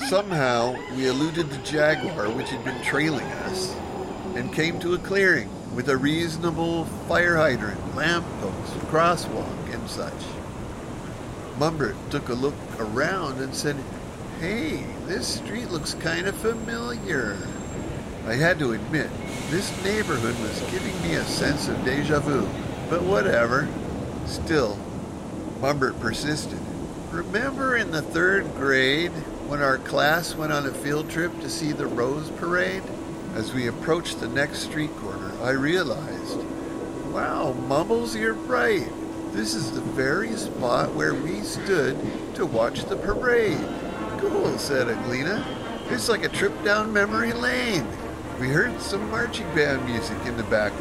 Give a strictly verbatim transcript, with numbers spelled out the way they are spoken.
Somehow, we eluded the jaguar which had been trailing us and came to a clearing with a reasonable fire hydrant, lamppost, crosswalk, and such. Mumbert took a look around and said, "Hey, this street looks kind of familiar." I had to admit, this neighborhood was giving me a sense of deja vu, but whatever. Still, Mumbert persisted. "Remember in the third grade when our class went on a field trip to see the Rose Parade?" As we approached the next street corner, I realized, wow, Mumbles, you're right. This is the very spot where we stood to watch the parade. "Cool," said Aglina. "It's like a trip down memory lane." We heard some marching band music in the background.